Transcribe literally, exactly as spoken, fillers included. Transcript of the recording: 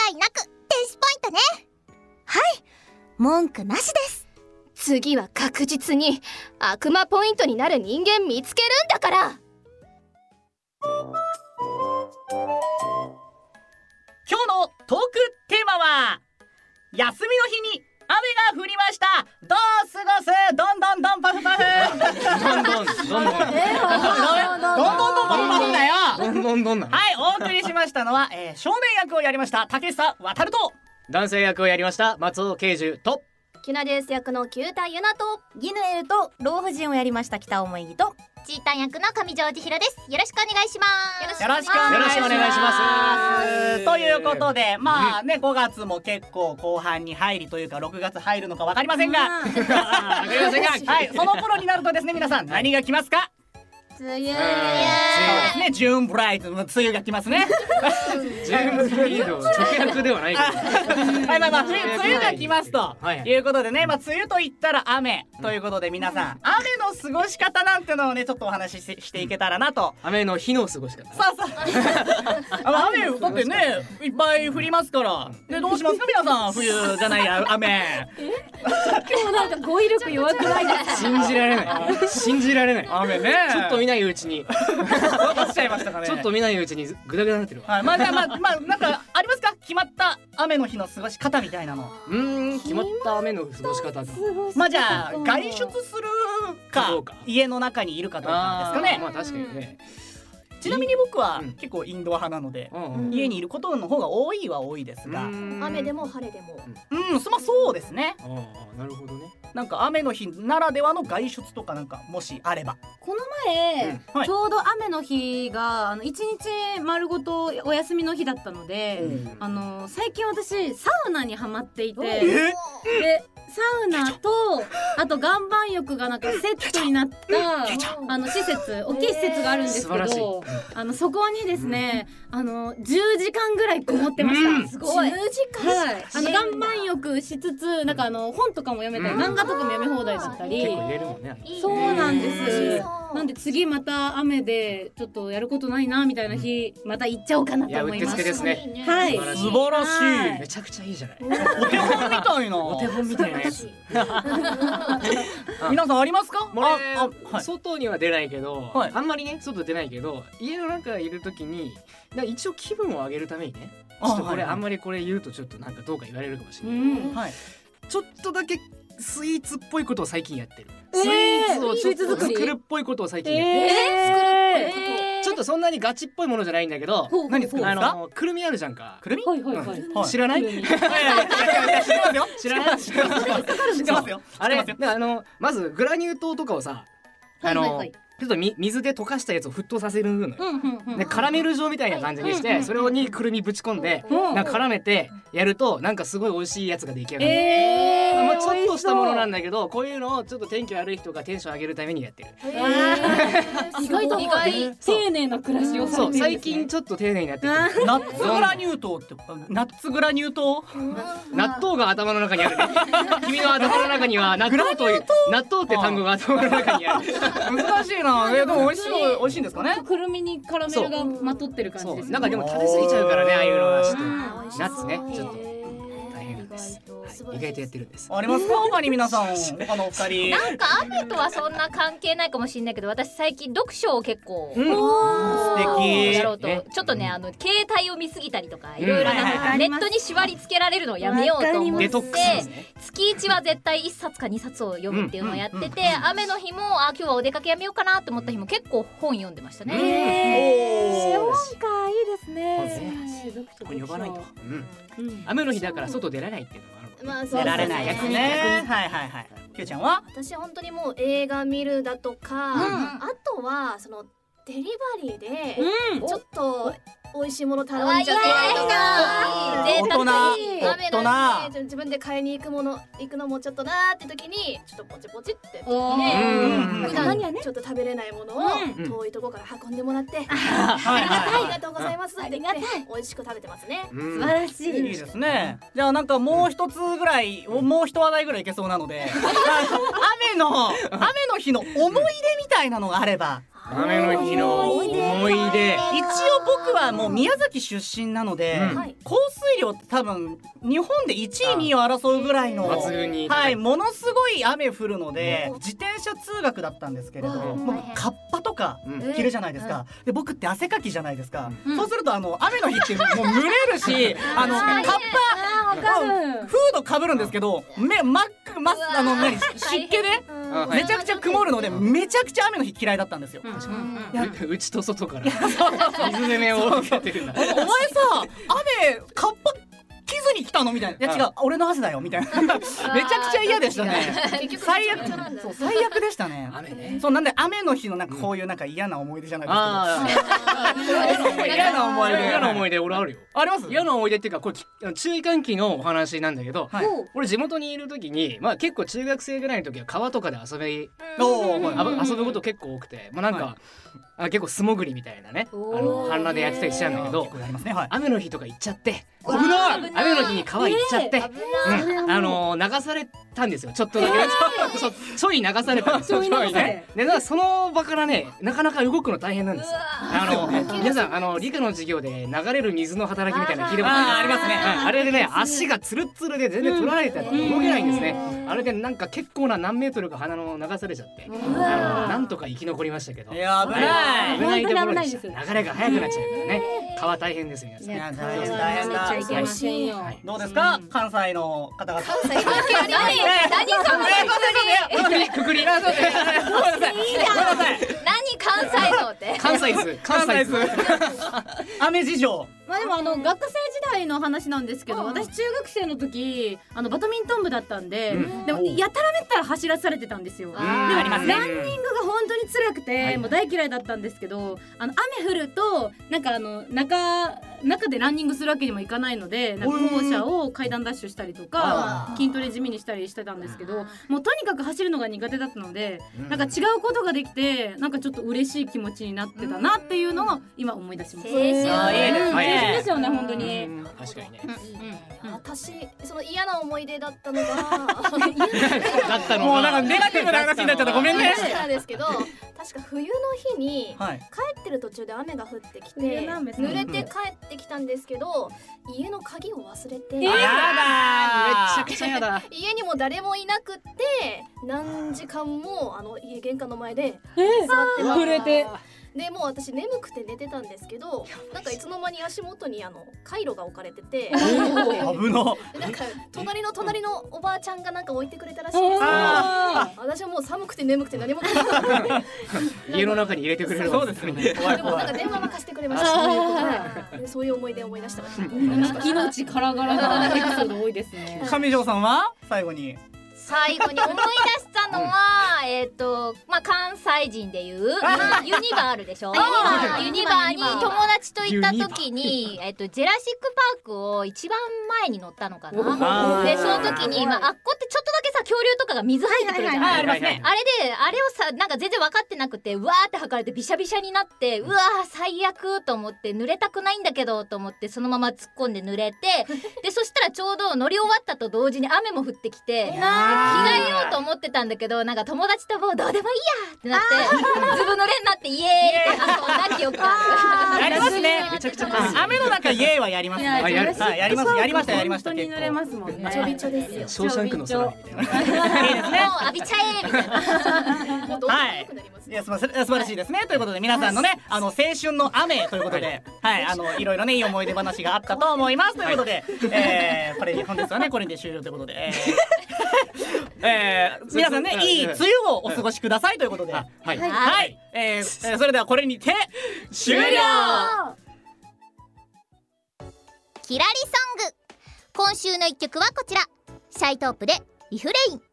違いなく天使ポイントね。はい、文句なしです。 次は確実に悪魔ポイントになる人間見つけるんだから。 今日のトークテーマは休みの日に雨が降りました。どう過ごす？どんどんどんパフパフ。 どんどんどんどんどんどんどんパフパフだよ。 どんどんどんなの。 はい、お送りしましたのは、えー、少年役をやりました竹久渡ると、 男性役をやりました松尾慶樹と、 キュナデース役の九太ゆなと、 ギヌエルと老婦人をやりました北尾萌木と、チータン役の上条千尋です。よろしくお願いします。 よろしくお願いしますということで、まあね、ごがつも結構後半に入りというかろくがつ入るのか分かりませんが、 わかりませんが、 はい、その頃になるとですね、皆さん何が来ますか？ 梅雨。 そうですね、ジューンブライト、梅雨が来ますね。 ジューンブライト直訳ではないけど、 はい、まあまあ梅雨が来ますということでね、まあ梅雨と言ったら雨ということで、皆さん雨の過ごし方なんてのをね、ちょっとお話ししていけたらなと。 雨の日の過ごし方。 そうそう。あ、雨だってね、いっぱい降りますから。で、どうしますか皆さん、冬じゃないや雨。 今日なんか語彙力弱くないですか？ 信じられない信じられない。 雨ね。 ちょっと見ないうちに分かっちゃいましたかね。 ちょっと見ないうちにグダグダになってるわ。 はい、まあじゃあまあまあなんかありますか？決まった雨の日の過ごし方みたいなの。 うーん、決まった雨の過ごし方か。 まあじゃあ外出するかそうか家の中にいるかどうかですかね。 まあ確かにね。 ちなみに僕はうん結構インドア派なので、 うんうん家にいることの方が多いは多いですが、 雨でも晴れでも。 うん、そまあそうですね。 ああ、なるほどね。 なんか雨の日ならではの外出とかなんかもしあれば。 この前、 うんはいちょうど雨の日があの一日丸ごとお休みの日だったので、あの最近私サウナにハマっていて、 え？ でサウナとあと岩盤浴がなんかセットになったあの施設、大きい施設があるんですけ素晴らしい。 ど、あのそこにですね、あのじゅうじかんぐらいこもってました。 うんすごい。 じゅうじかん。 はい、あの岩盤浴しつつなんかあの本とかも読めたり、漫画とかも読み放題だったり、 結構入れるもんね。 そうなんでへす。 ーなんで次また雨でちょっとやることないなみたいな日、また行っちゃおうかないや、うってつと思います。 けですね。 はい。 素晴らしい。 めちゃくちゃいいじゃない。 お手本みたいな。 お手本みたいなやつ。 皆さんありますか？ 俺ああはい外には出ないけど、 はいあんまりね外出ないけど、家の中いる時になんか一応気分を上げるためにね、ちょっとこれあはいはいあんまりこれ言うとちょっとなんかどうか言われるかもしれない、 うん。 はい。 ちょっとだけスイーツっぽいことを最近やってる、 えースイーツをちょっとスイーツ作り作るっぽいことを最近やってる、 えーちょっとそんなにガチっぽいものじゃないんだけど、 ほうほうほう何作るんあですか？ のくるみあるじゃんか。 くるみ？ はいはいはい。 はい知らない？ くるみいやいやいやいや知ってますよ。 知らない？ 知ってますよ。知ってますよ。 あれ知ってますよ。 だからあのまずグラニュー糖とかをさ、あの、 はいはいはいちょっとみ水で溶かしたやつを沸騰させるのよ、 うんうんうん。 でカラメル状みたいな感じにして、 うんそれをにくるみぶち込んで、 うんなんか絡めてやるとなんかすごい美味しいやつが出来上がる、 えー、 まあ、ちょっとしたものなんだ。 だけど、こういうのをちょっと天気悪い人がテンション上げるためにやってる。 意外と意外。 丁寧な暮らしをさそうれてるんですね。 最近ちょっと丁寧になってきてる。 ナッツグラニュー糖ってナッツグラニュー糖？ 納豆が頭の中にあるね。君の頭の中には納豆という納豆って単語が頭の中にある。 難しいな。えでも美味しい美味しいんですかね？ くるみにカラメルがまとってる感じですね。 そうなんかでも食べ過ぎちゃうからね、ああいうのはちょっとうんナッツねちょっと大変なんです。意外とやってるんです。 ありますか？他に皆さん、他のお二人。 なんか雨とはそんな関係ないかもしれないけど、私最近読書を結構うん素敵。 やろうと、 ねちょっとね、あの携帯を見すぎたりとかいろいろはいはいなんはいかネットに縛り付けられるのをやめようと思って、 デトックスですね。 月いちは絶対いっさつかにさつを読むっていうのをやってて、雨の日もあ今日はお出かけやめようかなと思った日も結構本読んでましたね。 えー、 おーなんかいいですね。 ここに呼ばないと。うんうん雨の日だから外出られないっていうのもあるもんね。 まあそう出られないやつね。はいはいはい。きゅうちゃんは？ 私本当にもう映画見るだとか、あとはそのデリバリーでうん。 ちょっと美味しいもの頼んじゃって大人大人。 雨の日自分で買いに行くもの行くのもちょっとなーって時にちょっとポチポチっておーうん普段ちょっと食べれないものをうん遠いところから運んでもらって、 はいありはいがとうございますって言って美味しく食べてますね。 うん素晴らしいいい。 ですね。じゃあなんかもう一つぐらい、もう一話題ぐらいいけそうなので、雨の雨の日の思い出みたいなのがあれば。 雨の日の思い思い出。 一応僕はもう宮崎出身なので、 うんはい降水量って多分日本でいちいにいを争うぐらいの抜群にはい、ものすごい雨降るので自転車通学だったんですけれど、 うんもうカッパとかうん着るじゃないですか、で僕って汗かきじゃないですか、 うんそうするとあの雨の日ってもう濡れるしあのカッパあーわかるフードかぶるんですけど目真っ赤真っあの何湿気であはいめちゃくちゃ曇るのでめちゃくちゃ雨の日嫌いだったんですよ。 うんいやう内と外から水攻めを受けてるんだ。 お前さ雨カッパ着ずに来たのみたいな。いや違う俺の汗だよみたいなめちゃくちゃ嫌でしたね。 結局最悪めちゃくちゃなんだそう最悪でしたね。 雨ね。 そうなんで雨の日のなんかこういうなんか嫌な思い出じゃないですあけど嫌な思い出嫌な思い出俺あるよ。 あります嫌な思い出っていうかこれき注意喚起のお話なんだけど、 はい俺地元にいる時にまあ結構中学生ぐらいの時は川とかで遊びおーあぶ遊ぶこと結構多くて、まあなんか、 はいあ結構素潜りみたいなねあの氾濫でやってたりしちゃうんだけど結構やりますねはい雨の日とか行っちゃって危ない雨の日に川行っちゃって、うん、あのー流されたんですよちょっとだけ、そうちょい流されたんですよ。 ちょい流されねでなんかその場からねなかなか動くの大変なんですよ。あの皆さんあの理科の授業で流れる水の働きみたいなの聞いたことあーありますねうんあれでね足がツルッツルで全然取られて動けないんですね。あれでなんか結構な何メートルか鼻の流されちゃって、あのなんとか生き残りましたけど。 いや危ない危ないところでし本当に危ないた。流れが速くなっちゃうからね。川大変です皆さん。 いや大変大変だ忘れちゃいけませんよ。 はいどうですか関西の方々。 関西関係ありますよ何関西くくり。 あそうですごめんなさいごめんなさい何関西のって関西図関西図。 雨事情まあでもあの学生時代の話なんですけど、私中学生の時あのバドミントン部だったんで、 うんでもやたらめったら走らされてたんですよ。でもありますねランニングが本当に辛くて、 はいもう大嫌いだったんですけど、あの雨降るとなんかあの中中でランニングするわけにもいかないので、なんか校舎を階段ダッシュしたりとか筋トレ地味にしたりしてたんですけど、もうとにかく走るのが苦手だったので、なんか違うことができてなんかちょっと嬉しい気持ちになってたなっていうのを今思い出します。 青春あいいですね青春ですよね本当に。 確かにね。 私その嫌な思い出だったのがだったのもうなんかネガティブな話になっちゃったごめんね話なんですけど確か冬の日にはい帰ってる途中で雨が降ってきて冬の雨濡れて帰ってきたんですけど家の鍵を忘れて、 やだめちゃくちゃやだ。 家にも誰もいなくって何時間もあの家玄関の前でえ座って待って震えてでもう私眠くて寝てたんですけどなんかいつの間に足元にあのカイロが置かれてて危なでなんか隣の隣のおばあちゃんがなんか置いてくれたらしいんですけどあ私はもう寒くて眠くて何もできなかったんで家の中に入れてくれるわそうですよね怖いでもなん怖いか電話は貸してくれましたはいでそういう思い出を思い出した命からがらなエピソード多いですね。 上条さんは最後に最後に思い出したのはえっとまあ関西人でいうユニバあるでしょ。ユニバに友達と行った時にえっとジェラシックパークを一番前に乗ったのかあな。 ーでその時にまああっこってちょっとだけさ恐竜とかが水入ってくるじゃん。 あありますねあれであれをさなんか全然分かってなくてうわーって履かれてビシャビシャになってうわー最悪と思って濡れたくないんだけどと思ってそのまま突っ込んで濡れてでそしたらちょうど乗り終わったと同時に雨も降ってきて着替えようと思ってたんだけどなんか友達ともうどうでもいいやってなってずぶ濡れになってイエーイって遊んだ記憶がある。 やりますねめちゃくちゃ楽しい。 雨の中イエーはやりますねいややるはいやりますやりましたやりました本当に濡れますもんね。 びちょびちょですよショーシャンクの空みたいな。 いいですねもう浴びちゃえみたいな。 もうどうでもよくなりますいや素晴ら素晴らしいですねということで皆さんのねあの青春の雨ということではいあのいろいろねいい思い出話があったと思いますということでえーこれ本日はねこれで終了ということでえーえー皆さんねいい梅雨をお過ごしくださいということでははい。 いえーえーそれではこれにて終了キラリソング今週の一曲はこちらシャイトープでリフレイン。